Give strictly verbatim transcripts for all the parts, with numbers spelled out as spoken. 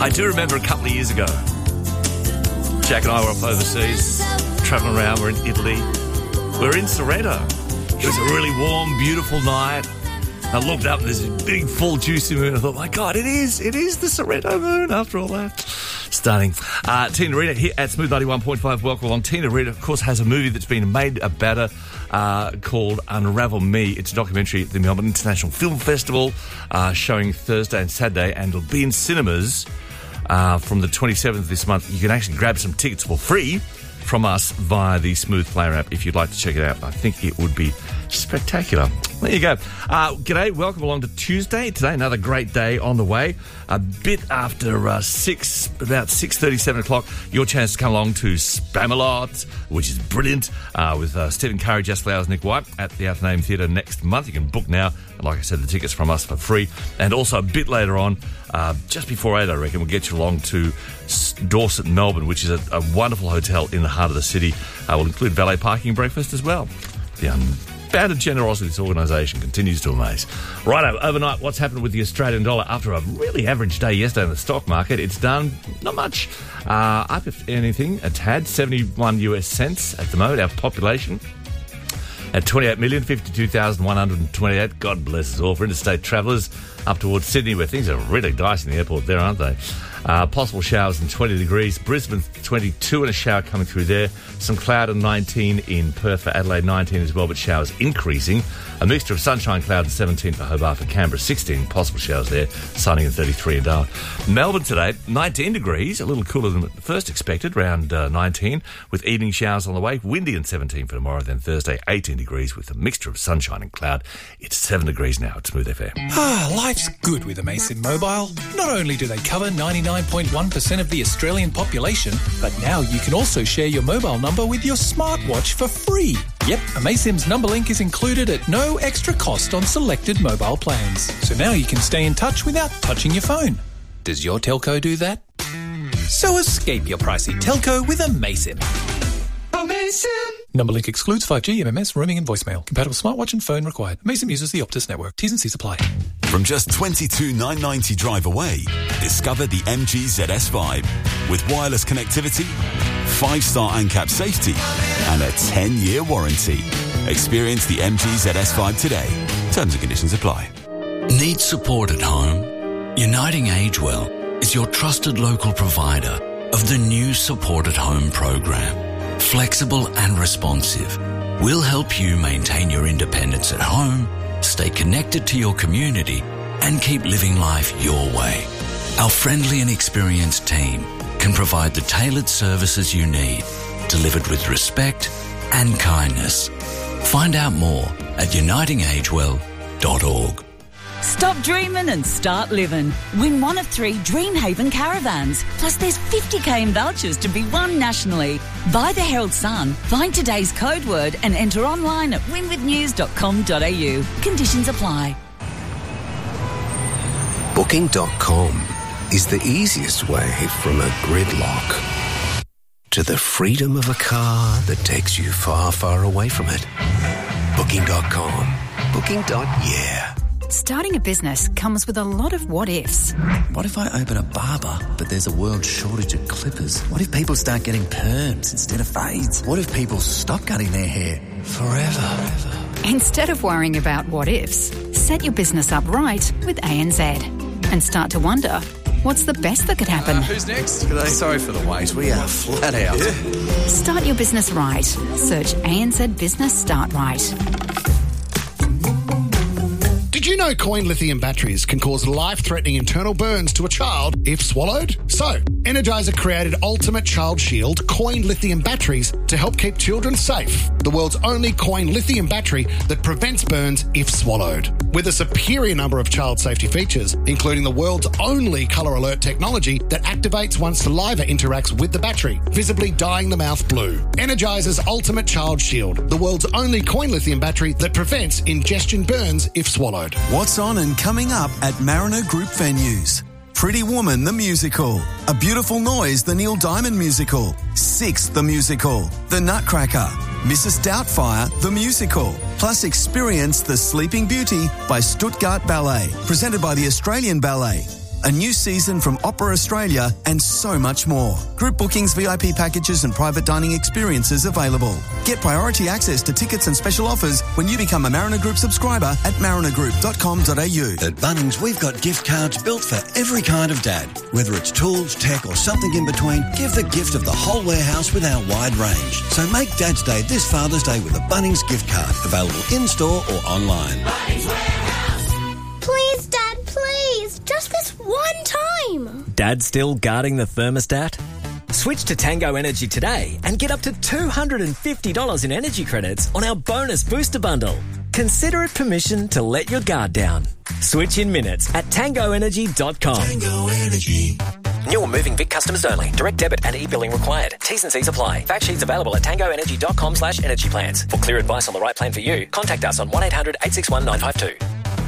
I do remember a couple of years ago, Jack and I were off overseas, travelling around. We're in Italy. We're in Sorrento. It was a really warm, beautiful night. I looked up and there's a big, full, juicy moon. I thought, my God, it is. It is the Sorrento moon after all that. Stunning. Uh, Tina Rita here at Smooth ninety-one point five. Welcome along. Tina Rita, of course, has a movie that's been made about her uh, called Unravel Me. It's a documentary at the Melbourne International Film Festival uh, showing Thursday and Saturday, and it'll be in cinemas uh, from the twenty-seventh of this month. You can actually grab some tickets for free from us via the Smooth Player app if you'd like to check it out. I think it would be spectacular. There you go. Uh, g'day, welcome along to Tuesday. Today, another great day on the way. A bit after uh, six, about six thirty, seven o'clock, your chance to come along to Spamalot, which is brilliant, uh, with uh, Stephen Curry, Jess Flowers, Nick White at the Athenaeum Theatre next month. You can book now. And like I said, the tickets from us for free. And also a bit later on, uh, just before eight, I reckon, we'll get you along to Dorset, Melbourne, which is a, a wonderful hotel in the heart of the city. Uh, we'll include valet parking and breakfast as well. The unbounded generosity of this organisation continues to amaze. Righto, overnight, what's happened with the Australian dollar after a really average day yesterday in the stock market? It's done not much. Uh, up, if anything, a tad, seventy-one US cents at the moment. Our population at twenty-eight million, fifty-two thousand one hundred twenty-eight. God bless us all. For interstate travellers up towards Sydney, where things are really dicey in the airport there, aren't they? Uh, possible showers in twenty degrees. Brisbane, twenty-two and a shower coming through there. Some cloud and nineteen in Perth. For Adelaide, nineteen as well, but showers increasing. A mixture of sunshine, cloud and seventeen for Hobart. For Canberra, sixteen. Possible showers there. Sunny and thirty-three in Darwin. Melbourne today, nineteen degrees. A little cooler than first expected, around uh, nineteen, with evening showers on the way. Windy and seventeen for tomorrow. Then Thursday, eighteen degrees with a mixture of sunshine and cloud. It's seven degrees now at Smooth F M. Ah, life's good with Amaysim Mobile. Not only do they cover ninety-nine point one percent of the Australian population, but now you can also share your mobile number with your smartwatch for free. Yep, Amaysim's number link is included at no extra cost on selected mobile plans. So now you can stay in touch without touching your phone. Does your telco do that? So escape your pricey telco with Amaysim. Amaysim! Number link excludes five G, M M S, roaming and voicemail. Compatible smartwatch and phone required. Amaysim uses the Optus network. T's and C's apply. From just twenty-two thousand nine hundred ninety drive away, discover the M G Z S Vibe. With wireless connectivity, five-star ANCAP safety, and a ten-year warranty. Experience the M G Z S Vibe today. Terms and conditions apply. Need support at home? Uniting Agewell is your trusted local provider of the new Support at Home program. Flexible and responsive, we'll help you maintain your independence at home, stay connected to your community, and keep living life your way. Our friendly and experienced team can provide the tailored services you need, delivered with respect and kindness. Find out more at uniting agewell dot org. Stop dreaming and start living. Win one of three Dreamhaven caravans. Plus there's fifty k in vouchers to be won nationally. Buy the Herald Sun, find today's code word and enter online at winwith news dot com dot a u. Conditions apply. Booking dot com is the easiest way from a gridlock to the freedom of a car that takes you far, far away from it. Booking dot com. Booking. Yeah. Starting a business comes with a lot of what-ifs. What if I open a barber, but there's a world shortage of clippers? What if people start getting perms instead of fades? What if people stop cutting their hair forever? Instead of worrying about what-ifs, set your business up right with A N Z and start to wonder, what's the best that could happen? Uh, who's next? G'day, sorry for the wait. We are flat out. Yeah. Start your business right. Search A N Z Business Start Right. Did you know coin lithium batteries can cause life-threatening internal burns to a child if swallowed? So, Energizer created Ultimate Child Shield coin lithium batteries to help keep children safe. The world's only coin lithium battery that prevents burns if swallowed. With a superior number of child safety features, including the world's only colour alert technology that activates once saliva interacts with the battery, visibly dyeing the mouth blue. Energizer's Ultimate Child Shield, the world's only coin lithium battery that prevents ingestion burns if swallowed. What's on and coming up at Mariner Group venues? Pretty Woman the Musical, A Beautiful Noise the Neil Diamond Musical, Six the Musical, The Nutcracker, Missus Doubtfire the Musical, plus experience The Sleeping Beauty by Stuttgart Ballet, presented by the Australian Ballet. a new season from Opera Australia, and so much more. Group bookings, V I P packages and private dining experiences available. Get priority access to tickets and special offers when you become a Mariner Group subscriber at mariner group dot com dot a u. At Bunnings, we've got gift cards built for every kind of dad. Whether it's tools, tech or something in between, give the gift of the whole warehouse with our wide range. So make Dad's Day this Father's Day with a Bunnings gift card, available in-store or online. Bunnings Warehouse. Please, Dad, please. Just this one time. Dad still guarding the thermostat? Switch to Tango Energy today and get up to two hundred fifty dollars in energy credits on our bonus booster bundle. Consider it permission to let your guard down. Switch in minutes at tango energy dot com. Tango Energy. New or moving Vic customers only. Direct debit and e-billing required. T's and C's apply. Fact sheets available at tango energy dot com slash energy plans. For clear advice on the right plan for you, contact us on one eight hundred eight six one nine five two.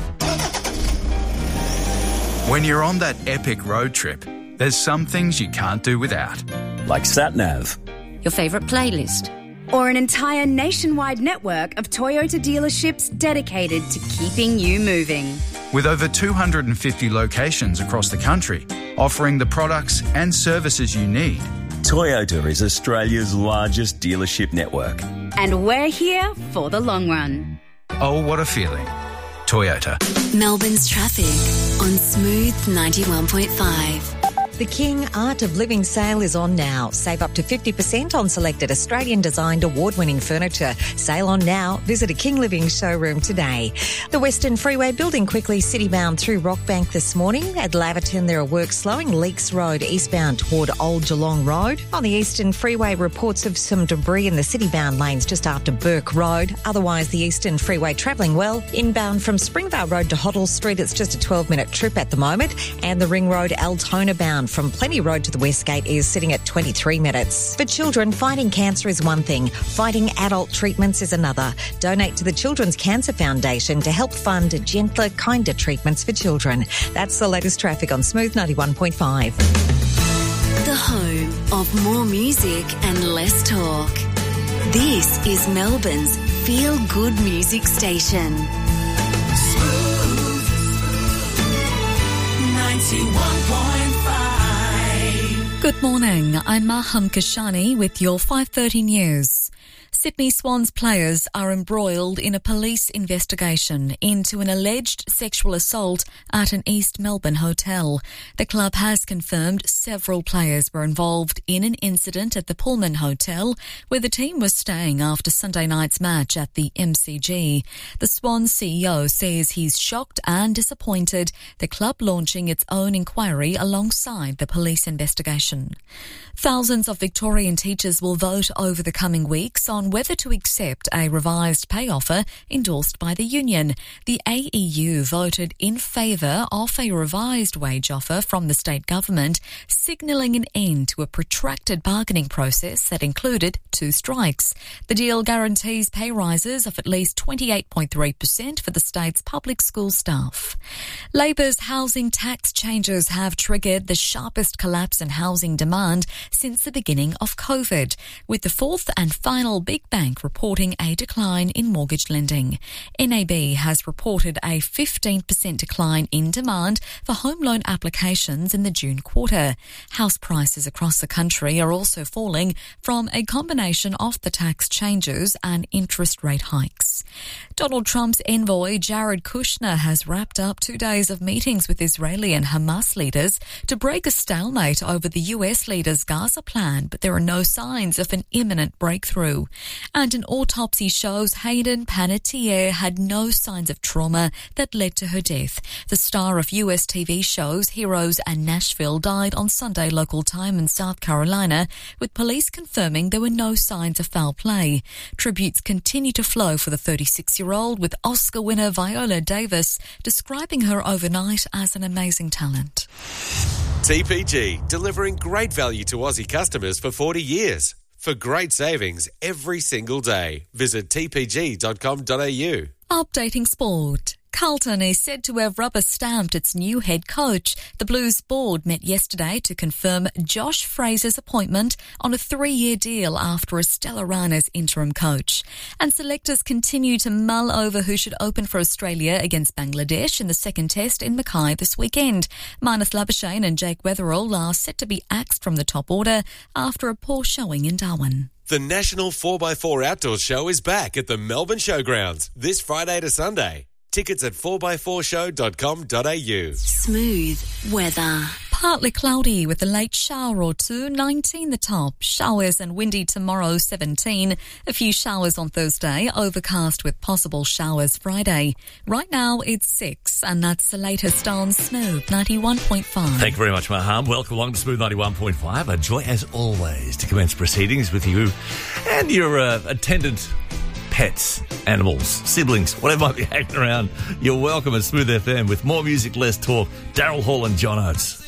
When you're on that epic road trip, there's some things you can't do without. Like SatNav. Your favourite playlist. Or an entire nationwide network of Toyota dealerships dedicated to keeping you moving. With over two hundred fifty locations across the country, offering the products and services you need. Toyota is Australia's largest dealership network. And we're here for the long run. Oh, what a feeling. Toyota. Melbourne's traffic on Smooth ninety-one point five. The King Art of Living sale is on now. Save up to fifty percent on selected Australian-designed award-winning furniture. Sale on now. Visit a King Living showroom today. The Western Freeway building quickly citybound through Rockbank this morning. At Laverton, there are works slowing Leaks Road eastbound toward Old Geelong Road. On the Eastern Freeway, reports of some debris in the citybound lanes just after Burke Road. Otherwise, the Eastern Freeway travelling well. Inbound from Springvale Road to Hoddle Street, it's just a twelve-minute trip at the moment. And the Ring Road Altona bound from Plenty Road to the Westgate is sitting at twenty-three minutes. For children, fighting cancer is one thing. Fighting adult treatments is another. Donate to the Children's Cancer Foundation to help fund gentler, kinder treatments for children. That's the latest traffic on Smooth ninety-one point five. The home of more music and less talk. This is Melbourne's feel-good music station. Smooth ninety-one point five. Good morning, I'm Maham Kashani with your five thirty news. Sydney Swans players are embroiled in a police investigation into an alleged sexual assault at an East Melbourne hotel. The club has confirmed several players were involved in an incident at the Pullman Hotel where the team was staying after Sunday night's match at the M C G. The Swans C E O says he's shocked and disappointed, the club launching its own inquiry alongside the police investigation. Thousands of Victorian teachers will vote over the coming weeks on whether to accept a revised pay offer endorsed by the union. The A E U voted in favour of a revised wage offer from the state government, signalling an end to a protracted bargaining process that included two strikes. The deal guarantees pay rises of at least twenty-eight point three percent for the state's public school staff. Labor's housing tax changes have triggered the sharpest collapse in housing demand since the beginning of COVID, with the fourth and final big bank reporting a decline in mortgage lending. N A B has reported a fifteen percent decline in demand for home loan applications in the June quarter. House prices across the country are also falling from a combination of the tax changes and interest rate hikes. Donald Trump's envoy Jared Kushner has wrapped up two days of meetings with Israeli and Hamas leaders to break a stalemate over the U S leader's Gaza plan, but there are no signs of an imminent breakthrough. And an autopsy shows Hayden Panettiere had no signs of trauma that led to her death. The star of U S T V shows Heroes and Nashville died on Sunday local time in South Carolina, with police confirming there were no signs of foul play. Tributes continue to flow for the thirty-six-year-old, with Oscar winner Viola Davis describing her overnight as an amazing talent. T P G, delivering great value to Aussie customers for forty years. For great savings every single day, visit t p g dot com dot a u. Updating sport. Carlton is said to have rubber-stamped its new head coach. The Blues board met yesterday to confirm Josh Fraser's appointment on a three-year deal after Estella Rana's interim coach. And selectors continue to mull over who should open for Australia against Bangladesh in the second test in Mackay this weekend. Marnus Labuschagne and Jake Weatherall are set to be axed from the top order after a poor showing in Darwin. The National four by four Outdoors Show is back at the Melbourne Showgrounds this Friday to Sunday. Tickets at four by four show dot com dot a u. Smooth weather. Partly cloudy with a late shower or two, nineteen the top. Showers and windy tomorrow, seventeen. A few showers on Thursday, overcast with possible showers Friday. Right now it's six, and that's the latest on Smooth ninety-one point five. Thank you very much, Maham. Welcome along to Smooth ninety-one point five. A joy, as always, to commence proceedings with you and your uh, attendant pets, animals, siblings, whatever might be hanging around. You're welcome at Smooth F M with more music, less talk. Daryl Hall and John Oates.